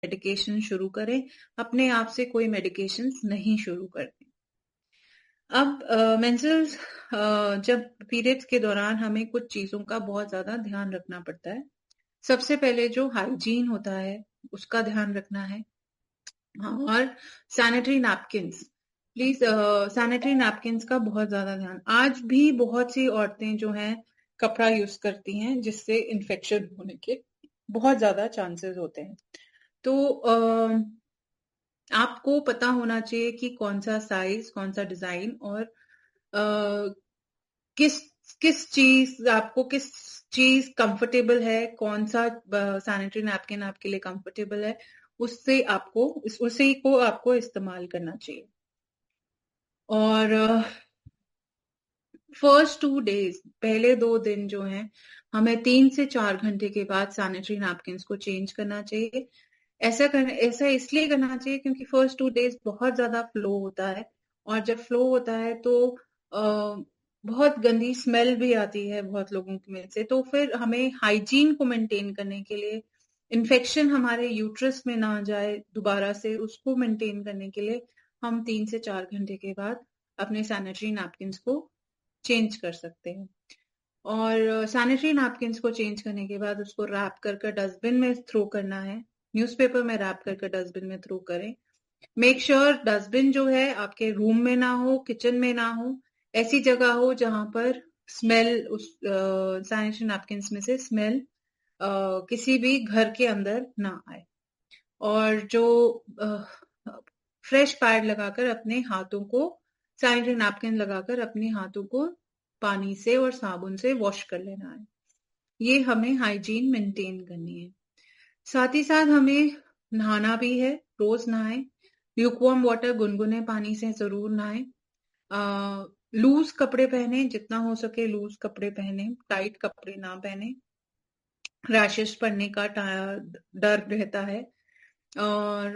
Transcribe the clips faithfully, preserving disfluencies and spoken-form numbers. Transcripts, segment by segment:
Medication शुरू करें, अपने आप से कोई मेडिकेशन नहीं शुरू करते। अब मेंस्ट्रुअल जब पीरियड्स के दौरान हमें कुछ चीजों का बहुत ज्यादा ध्यान रखना पड़ता है। सबसे पहले जो हाइजीन होता है उसका ध्यान रखना है। हाँ, और sanitary napkins, please sanitary napkins का बहुत ज्यादा ध्यान। आज भी बहुत सी औरतें जो हैं कपड़ा यूज करती हैं जिससे इन्फेक्शन होने के बहुत ज्यादा चांसेस होते हैं। तो uh, आपको पता होना चाहिए कि कौन सा साइज, कौन सा डिजाइन और uh, किस किस चीज आपको किस चीज कंफर्टेबल है, कौन सा सैनिटरी नैपकिन आपके लिए कंफर्टेबल है, उससे आपको उसी को आपको इस्तेमाल करना चाहिए। और फर्स्ट टू डेज, पहले दो दिन जो हैं, हमें तीन से चार घंटे के बाद सैनिटरी नैपकिन्स को चेंज करना चाहिए। ऐसा करना ऐसा इसलिए करना चाहिए क्योंकि फर्स्ट टू डेज बहुत ज्यादा फ्लो होता है, और जब फ्लो होता है तो आ, बहुत गंदी स्मेल भी आती है बहुत लोगों में से। तो फिर हमें हाइजीन को मेंटेन करने के लिए, इन्फेक्शन हमारे यूट्रस में ना जाए दोबारा से, उसको मेंटेन करने के लिए हम तीन से चार घंटे के बाद अपने सैनिटरी नैपकिन्स को चेंज कर सकते हैं। और सैनिटरी नैपकिन्स को चेंज करने के बाद उसको रैप करके डस्टबिन में थ्रो करना है। न्यूज़पेपर में रैप करके डस्टबिन में थ्रो करें। मेक श्योर डस्टबिन जो है आपके रूम में ना हो, किचन में ना हो, ऐसी जगह हो जहां पर स्मेल, उस सैनिटरी नैपकिन्स में से स्मेल किसी भी घर के अंदर ना आए। और जो फ्रेश पैड लगाकर अपने हाथों को, सैनिटरी नैपकिन लगाकर अपने हाथों को पानी से और साबुन से वॉश कर लेना है। ये हमें हाइजीन मेंटेन करनी है। साथ ही साथ हमें नहाना भी है, रोज नहाए। ल्यूकवार्म वाटर, गुनगुने पानी से जरूर नहाए। लूज कपड़े पहने, जितना हो सके लूज कपड़े पहने, टाइट कपड़े ना पहने। रैशेस पड़ने का डर रहता है। और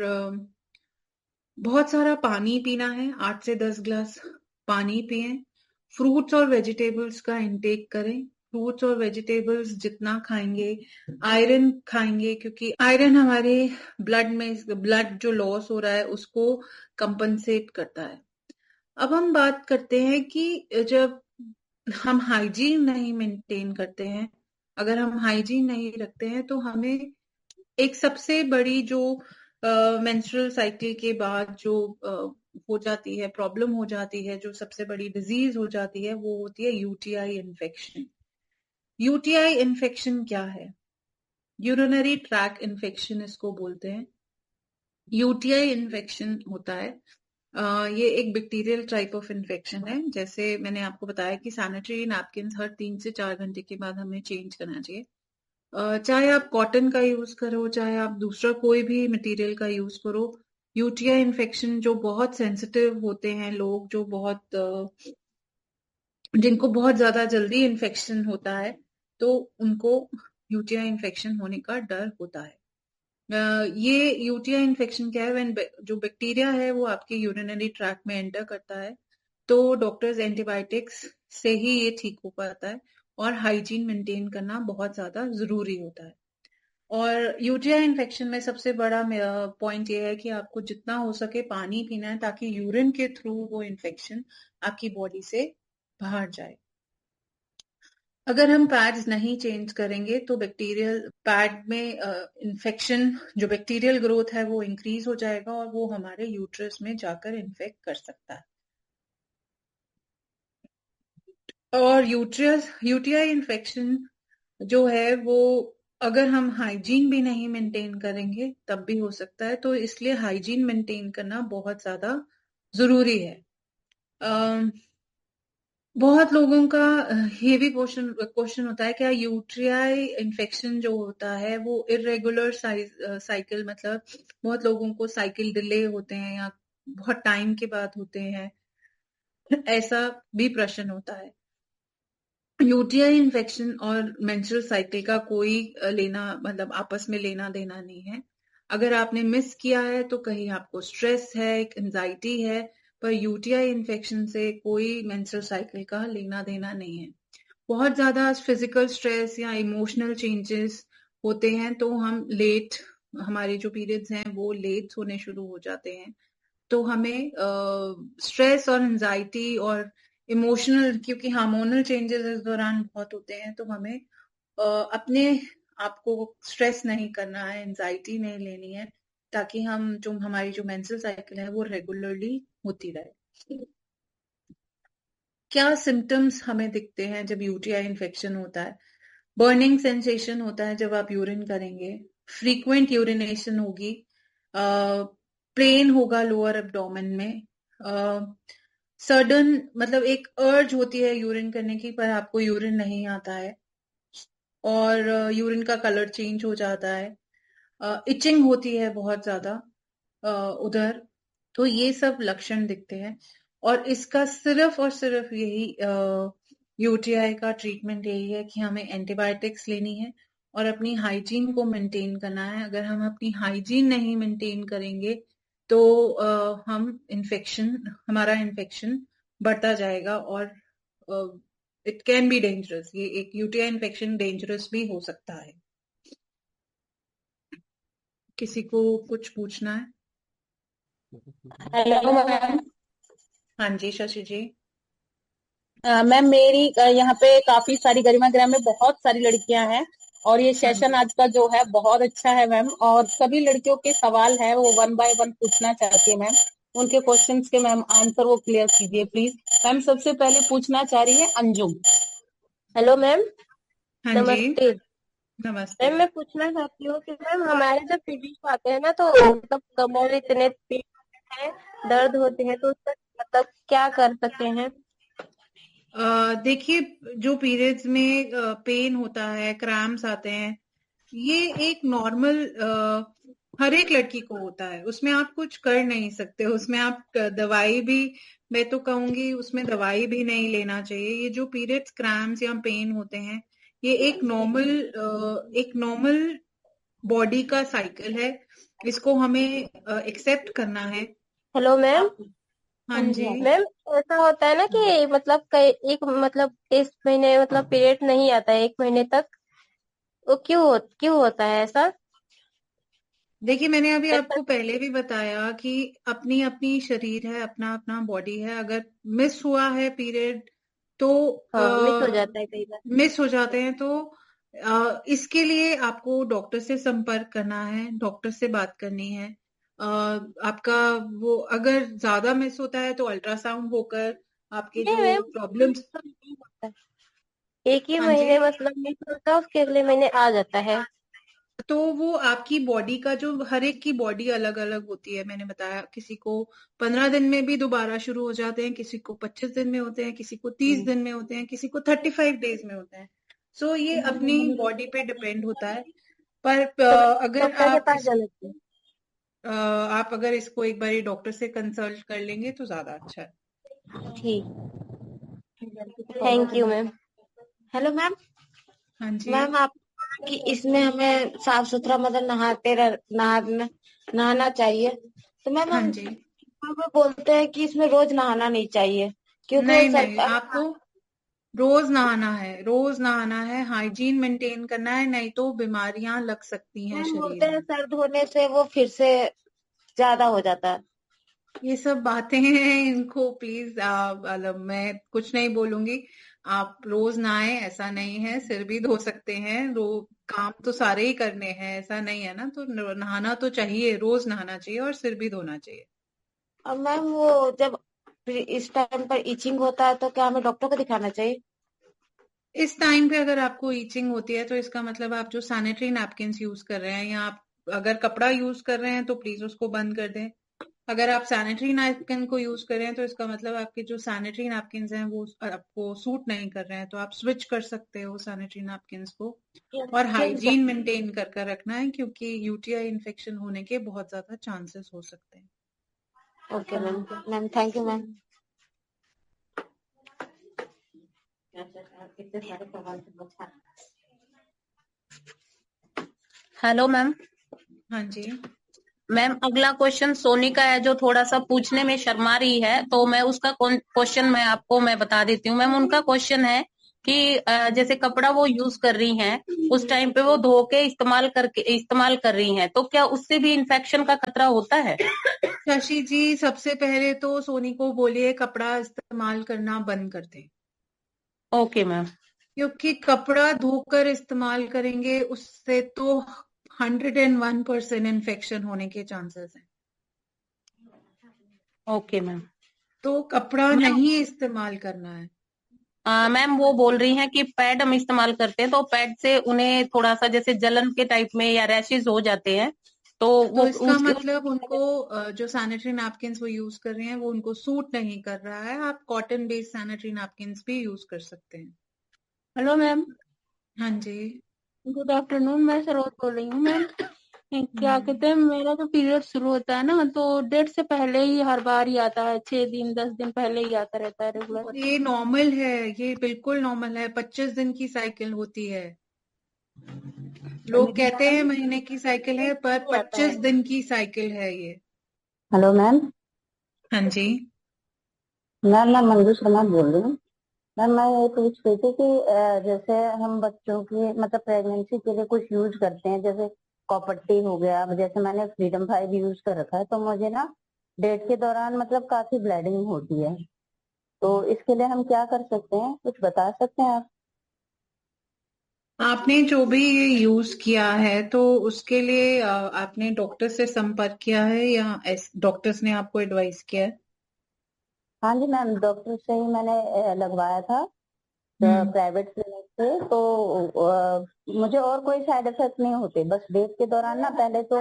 बहुत सारा पानी पीना है, आठ से दस ग्लास पानी पिएं। फ्रूट्स और वेजिटेबल्स का इंटेक करें। फ्रूट्स और वेजिटेबल्स जितना खाएंगे, आयरन खाएंगे, क्योंकि आयरन हमारे ब्लड में, ब्लड जो लॉस हो रहा है उसको कंपनसेट करता है। अब हम बात करते हैं कि जब हम हाइजीन नहीं मेंटेन करते हैं, अगर हम हाइजीन नहीं रखते हैं तो हमें एक सबसे बड़ी जो मेंस्ट्रुअल uh, साइकिल के बाद जो uh, हो जाती है, प्रॉब्लम हो जाती है, जो सबसे बड़ी डिजीज हो जाती है, वो होती है यूटीआई इन्फेक्शन। यूटीआई इन्फेक्शन क्या है? यूरिनरी ट्रैक इन्फेक्शन इसको बोलते हैं। यूटीआई इन्फेक्शन होता है, uh, ये एक बैक्टीरियल टाइप ऑफ इन्फेक्शन है। जैसे मैंने आपको बताया कि सैनिटरी नैपकिन हर तीन से चार घंटे के बाद हमें चेंज करना चाहिए। चाहे आप कॉटन का यूज करो, चाहे आप दूसरा कोई भी मटेरियल का यूज करो। यूटीआई इन्फेक्शन जो बहुत सेंसिटिव होते हैं लोग, जो बहुत जिनको बहुत ज्यादा जल्दी इन्फेक्शन होता है, तो उनको यूटीआई इन्फेक्शन होने का डर होता है। ये यूटीआई इन्फेक्शन क्या है? व्हेन जो बैक्टीरिया है वो आपके यूरिनरी ट्रैक में एंटर करता है, तो डॉक्टर्स एंटीबायोटिक्स से ही ये ठीक हो पाता है, और हाइजीन मेंटेन करना बहुत ज्यादा जरूरी होता है। और यूटीआई इन्फेक्शन में सबसे बड़ा पॉइंट ये है कि आपको जितना हो सके पानी पीना है, ताकि यूरिन के थ्रू वो इन्फेक्शन आपकी बॉडी से बाहर जाए। अगर हम पैड्स नहीं चेंज करेंगे तो बैक्टीरियल पैड में इन्फेक्शन, जो बैक्टीरियल ग्रोथ है वो इंक्रीज हो जाएगा, और वो हमारे यूट्रस में जाकर इन्फेक्ट कर सकता है। और यूट्रस यूटीआई इन्फेक्शन जो है वो, अगर हम हाइजीन भी नहीं मेंटेन करेंगे तब भी हो सकता है। तो इसलिए हाइजीन मेंटेन करना बहुत ज्यादा जरूरी है। अः बहुत लोगों का ये भी क्वेश्चन क्वेश्चन होता है, क्या यूटीआई इन्फेक्शन जो होता है वो इरेगुलर साइकिल, मतलब बहुत लोगों को साइकिल डिले होते हैं या बहुत टाइम के बाद होते हैं, ऐसा भी प्रश्न होता है। यूटीआई इन्फेक्शन और मेंस्ट्रुअल साइकिल का कोई लेना, मतलब आपस में लेना देना नहीं है। अगर आपने मिस किया है तो कहीं आपको स्ट्रेस है, एक एंजाइटी है, पर यूटीआई इन्फेक्शन से कोई मेंस्ट्रुअल साइकिल का लेना देना नहीं है। बहुत ज्यादा फिजिकल स्ट्रेस या इमोशनल चेंजेस होते हैं तो हम लेट हमारे जो पीरियड्स हैं वो लेट होने शुरू हो जाते हैं, तो हमें स्ट्रेस और एंजाइटी और इमोशनल, क्योंकि हार्मोनल चेंजेस इस दौरान बहुत होते हैं, तो हमें uh, अपने आपको स्ट्रेस नहीं करना है, एंजाइटी नहीं लेनी है, ताकि हम जो हमारी जो मेंस्ट्रुअल साइकिल है वो रेगुलरली होती रहे। क्या सिम्टम्स हमें दिखते हैं जब यूटीआई इन्फेक्शन होता है? बर्निंग सेंसेशन होता है जब आप यूरिन करेंगे, फ्रीक्वेंट यूरिनेशन होगी, पेन होगा लोअर एब्डोमेन में, सडन मतलब एक अर्ज होती है यूरिन करने की पर आपको यूरिन नहीं आता है, और यूरिन का कलर चेंज हो जाता है, इचिंग होती है बहुत ज्यादा उधर, तो ये सब लक्षण दिखते हैं। और इसका सिर्फ और सिर्फ यही यूटीआई का ट्रीटमेंट यही है कि हमें एंटीबायोटिक्स लेनी है और अपनी हाइजीन को मेंटेन करना है। अगर हम अपनी हाइजीन नहीं मेंटेन करेंगे तो uh, हम इन्फेक्शन हमारा इन्फेक्शन बढ़ता जाएगा और इट कैन बी डेंजरस। ये एक यूटीआई इन्फेक्शन डेंजरस भी हो सकता है। किसी को कुछ पूछना है? Hello ma'am. हाँ जी शशि जी। मैम मेरी अ, यहाँ पे काफी सारी गरिमा ग्राम में बहुत सारी लड़कियां हैं और ये हाँ सेशन जी। आज का जो है बहुत अच्छा है मैम, और सभी लड़कियों के सवाल है वो वन बाय वन पूछना चाहती है मैम। उनके क्वेश्चंस के मैम आंसर वो क्लियर कीजिए प्लीज। मैम सबसे पहले पूछना चाह रही है अंजुम। Hello ma'am. हाँ जी। नमस्ते नमस्ते। मैम। मैं पूछना चाहती हूँ कि मैम हमारे जब पीरियड्स आते हैं ना तो मतलब कमर इतने पेन है, दर्द होते हैं, तो उसका मतलब क्या कर सकते हैं? अ, देखिए, जो पीरियड्स में पेन होता है, क्रैम्प्स आते हैं, ये एक नॉर्मल हर एक लड़की को होता है, उसमें आप कुछ कर नहीं सकते। उसमें आप क- दवाई भी, मैं तो कहूंगी उसमें दवाई भी नहीं लेना चाहिए। ये जो पीरियड्स क्रैम्प्स या पेन होते हैं, ये एक नॉर्मल एक नॉर्मल बॉडी का साइकिल है, इसको हमें एक्सेप्ट करना है। Hello ma'am. हाँ जी। मैम ऐसा होता है ना कि मतलब कई एक मतलब इस महीने मतलब पीरियड नहीं आता है एक महीने तक, वो क्यों हो, क्यों होता है ऐसा? देखिए, मैंने अभी ऐसा आपको पहले भी बताया कि अपनी अपनी शरीर है, अपना अपना बॉडी है। अगर मिस हुआ है पीरियड तो हाँ मिस हो जाता है कई बार। मिस हो जाते हैं, तो अ, इसके लिए आपको डॉक्टर से संपर्क करना है, डॉक्टर से बात करनी है। अ, आपका वो अगर ज्यादा मिस होता है तो अल्ट्रासाउंड होकर आपके नहीं जो मैम, प्रॉब्लम्स। तो नहीं होता है। एक ही हाँ जी। महीने मतलब मिस होता है, उसके अगले महीने आ जाता है। तो वो आपकी बॉडी का जो, हर एक की बॉडी अलग अलग होती है। मैंने बताया किसी को पंद्रह दिन में भी दोबारा शुरू हो जाते हैं, किसी को पच्चीस दिन में होते हैं, किसी को तीस दिन में होते हैं, किसी को थर्टी फाइव डेज में होते हैं। सो so, ये अपनी बॉडी पे डिपेंड होता है। पर तो अ, अगर डॉक्टर के आप पास इस जाना चाहिए। अ, आप अगर इसको एक बार डॉक्टर से कंसल्ट कर लेंगे तो ज्यादा अच्छा है। ठीक, thank you ma'am. Hello ma'am. हाँ जी। मैम आप कि इसमें हमें साफ सुथरा मतलब नहाते रह, नहा नहाना चाहिए, तो मैम हाँ हम जी। हमें बोलते हैं कि इसमें रोज नहाना नहीं चाहिए क्योंकि वो नहीं नहीं, सरकार। आपको रोज नहाना है, रोज नहाना है, हाइजीन मेंटेन करना है, नहीं तो बीमारियां लग सकती हैं मैम बोलते शरीर हैं में। सर्द होने से वो फिर से ज्यादा हो जाता है। ये सब बातें हैं, इनको प्लीज मतलब मैं कुछ नहीं बोलूंगी। आप रोज नहाएं ऐसा नहीं है, सिर भी धो सकते हैं, रो काम तो सारे ही करने हैं, ऐसा नहीं है ना, तो नहाना तो चाहिए, रोज नहाना चाहिए और सिर भी धोना चाहिए। और मैम वो जब फिर इस टाइम पर इचिंग होता है तो क्या हमें डॉक्टर को दिखाना चाहिए? इस टाइम पे अगर आपको ईचिंग होती है तो इसका मतलब आप जो सैनिटरी नैपकिन यूज कर रहे हैं, या आप अगर कपड़ा यूज कर रहे हैं तो प्लीज उसको बंद कर दें। अगर आप सैनिटरी नैपकिन को यूज कर रहे हैं तो इसका मतलब आपके जो सैनिटरी नैपकिन हैं वो आपको सूट नहीं कर रहे हैं, तो आप स्विच कर सकते हो सैनिटरी नैपकिन को। और हाइजीन मेंटेन कर कर रखना है, क्योंकि यूटीआई इन्फेक्शन होने के बहुत ज्यादा चांसेस हो सकते हैं। Okay ma'am. Ma'am thank you ma'am. Hello ma'am. हाँ जी। मैम अगला क्वेश्चन सोनी का है जो थोड़ा सा पूछने में शर्मा रही है, तो मैं उसका क्वेश्चन मैं आपको मैं बता देती हूँ। मैम उनका क्वेश्चन है कि अ, जैसे कपड़ा वो यूज कर रही हैं उस टाइम पे वो धो के इस्तेमाल करके इस्तेमाल कर रही हैं, तो क्या उससे भी इन्फेक्शन का खतरा होता है? शशि जी, सबसे पहले तो सोनी को बोलिए कपड़ा इस्तेमाल करना बंद कर दे, ओके मैम। क्योंकि कपड़ा धोकर इस्तेमाल करेंगे उससे तो hundred and one percent infection होने के चांसेस हैं। Okay ma'am. तो कपड़ा मैम नहीं इस्तेमाल करना है। अ, मैम वो बोल रही हैं कि पैड हम इस्तेमाल करते हैं तो पैड से उन्हें थोड़ा सा जैसे जलन के टाइप में या रैशेज हो जाते हैं, तो वो तो इसका उसके मतलब उनको अ, जो सैनिटरी नैपकिन्स वो यूज कर रहे हैं वो उनको सूट नहीं कर रहा है। आप कॉटन बेस्ड सैनिटरी नैपकिन्स भी यूज कर सकते हैं। Hello ma'am. हाँ जी। गुड आफ्टरनून, मैं सरोज बोल रही हूँ मैम। क्या हम्म, कहते हैं, मेरा जो पीरियड शुरू होता है ना, तो डेट से पहले ही हर बार ही आता है, छह दिन दस दिन पहले ही आता रहता है रेगुलर। ये नॉर्मल है, ये बिल्कुल नॉर्मल है। पच्चीस दिन की साइकिल होती है। लोग कहते हैं महीने की साइकिल है, पर आता है। पच्चीस दिन की साइकिल है ये। Hello ma'am. हाँ जी। मैम मैं मंजू शर्मा बोल रही हूँ। मैम मैं ये पूछ रही थी कि अ, जैसे हम बच्चों की मतलब प्रेगनेंसी के लिए कुछ यूज करते हैं, जैसे कॉपर्टी हो गया। अब जैसे मैंने फ्रीडम फाइव यूज कर रखा है, तो मुझे ना डेट के दौरान मतलब काफी ब्लीडिंग होती है, तो इसके लिए हम क्या कर सकते हैं, कुछ बता सकते हैं आप? आपने जो भी ये यूज किया है तो उसके लिए अ, आपने डॉक्टर से संपर्क किया है या डॉक्टर्स ने आपको एडवाइस किया है? हाँ जी मैम, डॉक्टर से ही मैंने अ, लगवाया था, हम्म। प्राइवेट क्लिनिक से। तो अ, मुझे और कोई साइड इफेक्ट नहीं होते, बस डेट के दौरान ना पहले तो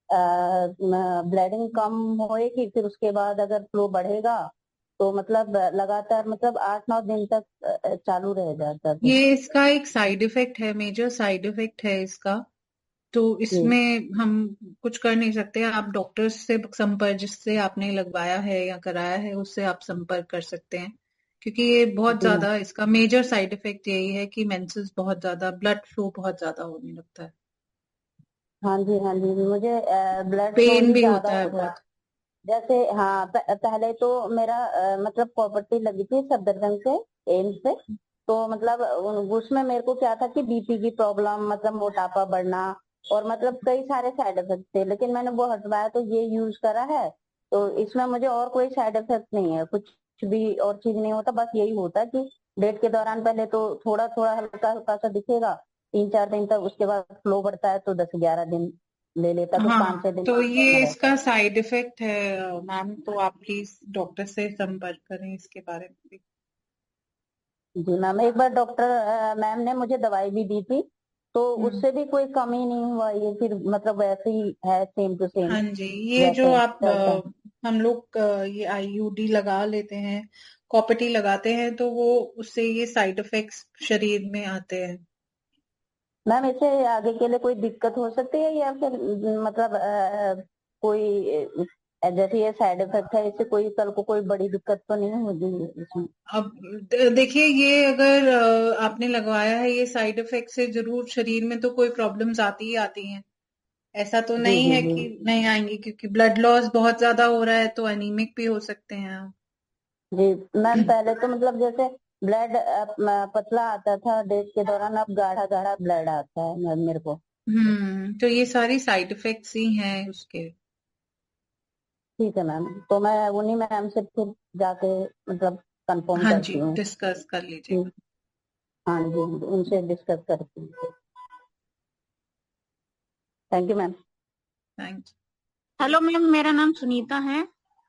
ब्लीडिंग कम होएगी, फिर उसके बाद अगर फ्लो बढ़ेगा तो मतलब लगातार मतलब आठ नौ दिन तक अ, चालू रह जाता था। ये इसका एक साइड इफेक्ट है, मेजर साइड इफेक्ट है इसका। तो जी इसमें हम कुछ कर नहीं सकते। आप डॉक्टर से संपर्क, जिससे आपने लगवाया है या कराया है, उससे आप संपर्क कर सकते हैं। क्योंकि ये बहुत जी मैम। ज्यादा, इसका मेजर साइड इफेक्ट यही है कि मेंसेस बहुत ज्यादा, ब्लड फ्लो बहुत ज्यादा होने लगता है। हाँ जी हाँ जी, मुझे ब्लड फ्लो पेन ही भी ज्यादा होता है होता है। बहुत। जैसे हाँ, प- पहले तो मेरा अ, मतलब प्रॉपर्टी लगी थी सफदरजंग से, एम्स से। तो मतलब उ- उसमें मेरे को क्या था कि बीपी की प्रॉब्लम, मतलब मोटापा बढ़ना, और मतलब कई सारे साइड इफेक्ट थे, लेकिन मैंने वो हटवाया तो ये यूज करा है। तो इसमें मुझे और कोई साइड इफेक्ट नहीं है, कुछ भी और चीज नहीं होता, बस यही होता है कि डेट के दौरान पहले तो थोड़ा थोड़ा हल्का हल्का सा दिखेगा, तीन चार दिन तक, उसके बाद फ्लो बढ़ता है तो दस ग्यारह दिन ले लेता, फिर पाँच छह हाँ, दिन तो में ये रहता इसका है। साइड इफेक्ट है मैम। तो आप प्लीज डॉक्टर से संपर्क करें इसके बारे में भी। जी मैम, एक बार डॉक्टर मैम ने मुझे दवाई भी दी थी, तो हम्म। उससे भी कोई कमी नहीं हुआ, ये फिर मतलब वैसे ही है, सेम टू सेम हाँ जी, ये जो जैसे आप चलता है। अ, हम लोग अ, ये आईयूडी लगा लेते हैं, कॉपर्टी लगाते हैं, तो वो उससे ये साइड इफेक्ट्स शरीर में आते हैं। मैम इससे आगे के लिए कोई दिक्कत हो सकती है, या फिर मतलब अ, कोई अ, जैसे ये साइड इफेक्ट है, इससे कोई कल को कोई बड़ी दिक्कत तो नहीं होगी इसमें? अब द- देखिए, ये अगर अ, आपने लगवाया है, ये साइड इफेक्ट से जरूर शरीर में तो कोई प्रॉब्लम्स आती ही आती हैं। ऐसा तो जी नहीं जी है जी कि नहीं आएंगी, क्योंकि ब्लड लॉस बहुत ज्यादा हो रहा है तो एनीमिक भी हो सकते हैं आप। जी मैम, पहले तो मतलब जैसे ब्लड पतला आता था डेट के दौरान, अब गाढ़ा गाढ़ा ब्लड आता है मैम मेरे को। हम्म, तो ये सारी साइड इफेक्ट्स ही हैं उसके। ठीक है मैम, तो मैं उन्हीं मैम से फिर जाके मतलब कंफर्म हाँ जी, करती हूँ। डिस्कस कर जी, लीजिएगा। हाँ जी हाँ जी, उनसे डिस्कस करती हूँ। Thank you ma'am. Thanks. Hello ma'am, मेरा नाम सुनीता है।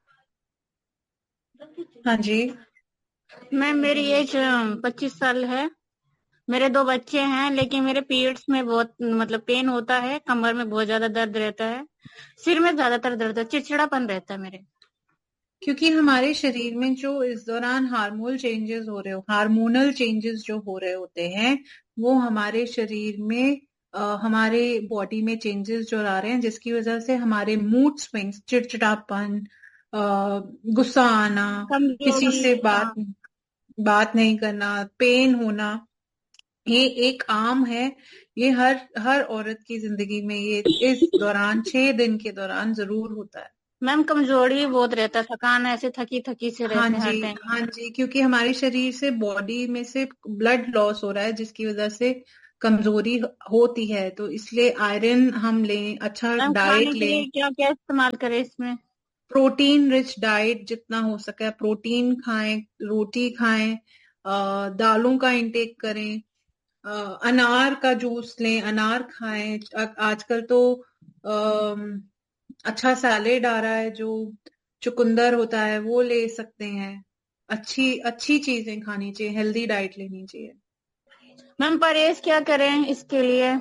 हाँ जी। मैम मेरी एज पच्चीस साल है। मेरे दो बच्चे हैं, लेकिन मेरे पीरियड्स में बहुत मतलब पेन होता है, कमर में बहुत ज्यादा दर्द रहता है, सिर में ज्यादातर दर्द है, चिड़चिड़ापन रहता है मेरे। क्योंकि हमारे शरीर में जो इस दौरान हार्मोनल चेंजेस हो रहे हो हार्मोनल चेंजेस जो हो रहे होते हैं, वो हमारे शरीर में अ, हमारे बॉडी में चेंजेस जो आ रहे हैं, जिसकी वजह से हमारे मूड स्विंग्स, चिड़चिड़ापन, अ, गुस्सा आना, किसी कमजोरी, से हाँ। बात बात नहीं करना, पेन होना, ये एक आम है। ये हर हर औरत की जिंदगी में ये इस दौरान, छह दिन के दौरान जरूर होता है। मैम कमजोरी बहुत रहता है, थकान ऐसे थकी थकी से हाँ रहते हैं हर जी, टाइम। हाँ जी, क्योंकि हमारे शरीर से बॉडी में से ब्लड लॉस हो रहा है, जिसकी वजह से कमजोरी होती है, तो इसलिए आयरन हम लें, अच्छा मैम डाइट खाने के लें, लिए क्या क्या इस्तेमाल करें इसमें? प्रोटीन रिच डाइट जितना हो सके प्रोटीन खाएं, रोटी खाएं, अ, दालों का इंटेक करें, अ, अनार का जूस लें, अनार खाएं। आ- आजकल तो अम, अच्छा सैलेड आ रहा है, जो चुकंदर होता है वो ले सकते हैं। अच्छी अच्छी चीजें खानी चाहिए, हेल्दी डाइट लेनी चाहिए। मैम परहेज क्या करें इसके लिए?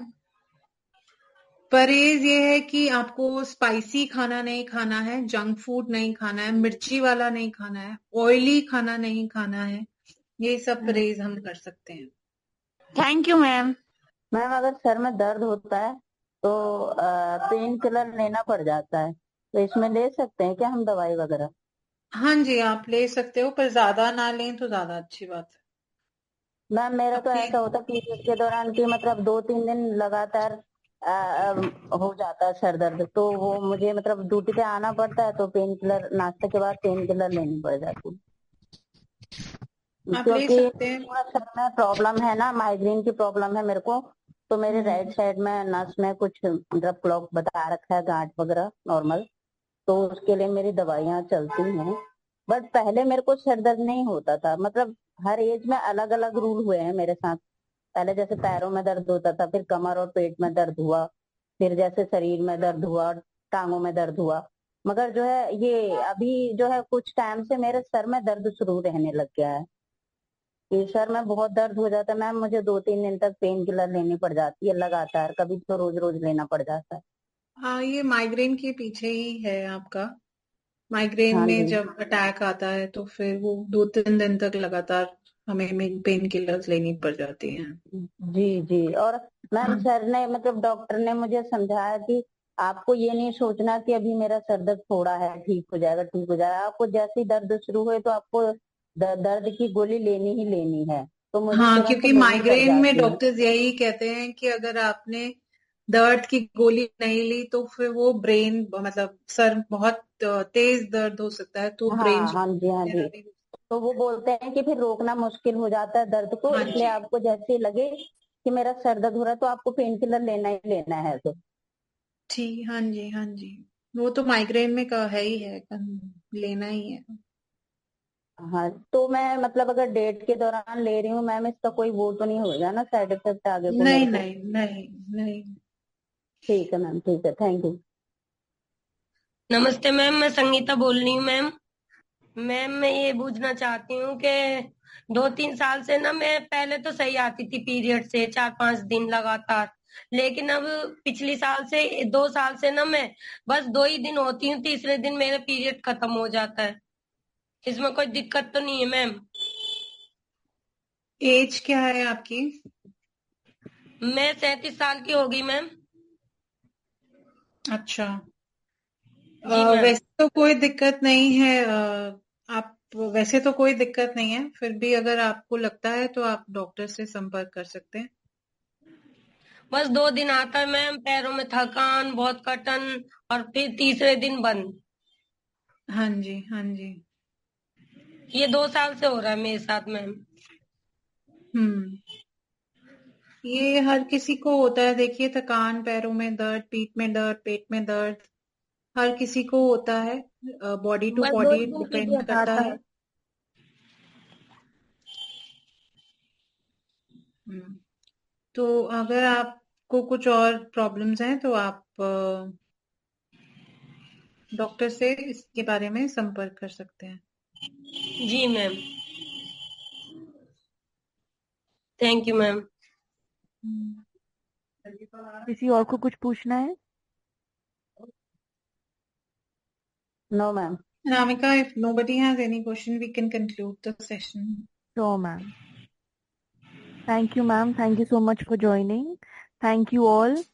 परहेज ये है कि आपको स्पाइसी खाना नहीं खाना है, जंक फूड नहीं खाना है, मिर्ची वाला नहीं खाना है, ऑयली खाना नहीं खाना है। ये सब परहेज हम कर सकते हैं। Thank you ma'am. मैम अगर सर में दर्द होता है तो पेन किलर लेना पड़ जाता है, तो इसमें ले सकते हैं क्या हम दवाई वगैरह? हाँ जी, आप ले सकते हो, पर ज्यादा ना लें तो ज्यादा अच्छी बात है। मैम मेरा तो अपनी ऐसा होता है पीरियड के दौरान कि मतलब दो तीन दिन लगातार आ, आ, हो जाता है सर दर्द, तो वो मुझे मतलब ड्यूटी पे आना पड़ता है, तो पेन किलर नाश्ते के बाद पेन किलर लेनी पड़ जाती है, आप ले क्योंकि सकते हैं। थोड़ा सर में प्रॉब्लम है ना, माइग्रेन की प्रॉब्लम है मेरे को, तो मेरे राइट हम्म, साइड में नस में कुछ मतलब ब्लॉक बता रखा है, गांठ वगैरह नॉर्मल, तो उसके लिए मेरी दवाइयाँ चलती हैं। बट पहले मेरे को सर दर्द नहीं होता था, मतलब हर एज में अलग अलग रूल हुए हैं मेरे साथ। पहले जैसे पैरों में दर्द होता था, फिर कमर और पेट में दर्द हुआ, फिर जैसे शरीर में दर्द हुआ, टांगों में दर्द हुआ, मगर जो है ये अभी जो है कुछ टाइम से मेरे सर में दर्द शुरू रहने लग गया है। कि सर में बहुत दर्द हो जाता है मैम, मुझे दो तीन दिन तक पेन किलर लेनी पड़ जाती है लगातार, कभी तो रोज रोज लेना पड़ जाता है। हाँ, ये माइग्रेन के पीछे ही है आपका। माइग्रेन हाँ में जी। जब अटैक आता है तो फिर वो दो तीन दिन तक लगातार हमें पेन किलर्स लेनी पड़ जाती हैं। जी जी। और मैम हाँ सर ने मतलब डॉक्टर ने मुझे समझाया कि आपको ये नहीं सोचना कि अभी मेरा सर दर्द थोड़ा है, ठीक हो जाएगा ठीक हो जाएगा, आपको जैसे ही दर्द शुरू हुए तो आपको द- दर्द की गोली लेनी ही लेनी है, तो मुझे हाँ, तुरंत क्योंकि लेनी पड़ माइग्रेन में जाती है। डॉक्टर्स यही कहते हैं कि अगर आपने दर्द की गोली नहीं ली तो फिर वो ब्रेन, मतलब सर बहुत तेज दर्द हो सकता है, तो ब्रेन हाँ हाँ जी, हाँ जी। थेरेपी। तो वो बोलते हैं कि फिर रोकना मुश्किल हो जाता है दर्द को, हाँ इसलिए जी, आपको जैसे ही लगे कि मेरा सर दर्द हो रहा है तो आपको पेन किलर लेना ही लेना है तो। ठीक, हाँ जी, हाँ जी, वो तो माइग्रेन में का है ही है, लेना ही है। हाँ, तो मैं मतलब अगर डेट के दौरान ले रही हूँ मैम, इसका कोई वो तो नहीं होगा ना साइड इफेक्ट आगे को नहीं मेरे को? नहीं नहीं नहीं। ठीक है मैम, ठीक है, थैंक यू। नमस्ते मैम, मैं संगीता बोल रही हूँ मैम। मैम मैं ये पूछना चाहती हूँ कि दो तीन साल से ना, मैं पहले तो सही आती थी पीरियड से चार पांच दिन लगातार, लेकिन अब पिछली साल से दो साल से ना मैं बस दो ही दिन होती हूँ, तीसरे दिन मेरा पीरियड खत्म हो जाता है। इसमें कोई दिक्कत तो नहीं है मैम? एज क्या है आपकी? मैं सैंतीस साल की हो गई मैम। अच्छा। अ, जी मैम। वैसे तो कोई दिक्कत नहीं है। अ, आप वैसे तो कोई दिक्कत नहीं है, फिर भी अगर आपको लगता है तो आप डॉक्टर से संपर्क कर सकते हैं। बस दो दिन आता है मैम, पैरों में थकान, बहुत कटन, और फिर तीसरे दिन बंद। हाँ जी, हाँ जी। ये दो साल से हो रहा है मेरे साथ मैम। हम्म ये हर किसी को होता है, देखिए, थकान, पैरों में दर्द, पीठ में दर्द, पेट में दर्द, हर किसी को होता है। बॉडी टू बस दो बॉडी ही दिन के लिए डिपेंड करता आता है। है। हम्म तो अगर आपको कुछ और प्रॉब्लम्स हैं तो आप डॉक्टर से इसके बारे में संपर्क कर सकते हैं। जी मैम, थैंक यू मैम। हम्म। किसी और को कुछ पूछना है? No ma'am. Anamika, if nobody has any question, we can conclude the session. Sure, ma'am. Thank you, ma'am. Thank you so much for joining. Thank you all.